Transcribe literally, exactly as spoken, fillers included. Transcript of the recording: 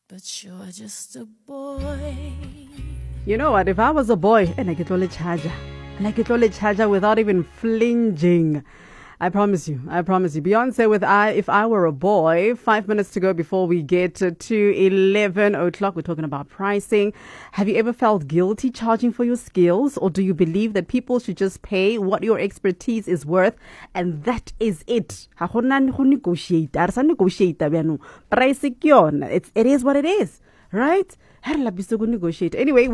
but you're just a boy. You know what? If I was a boy, and I get all charger, and I get all charger without even flinching. I promise you, I promise you. Beyonce with I, If I Were a Boy. Five minutes to go before we get to eleven o'clock. We're talking about pricing. Have you ever felt guilty charging for your skills? Or do you believe that people should just pay what your expertise is worth? And that is it. Ha gona go negotiate. A re sa negotiate bjano. Price ke yona. It's, it is what it is. Right? Ha re lapise go negotiate. Anyway,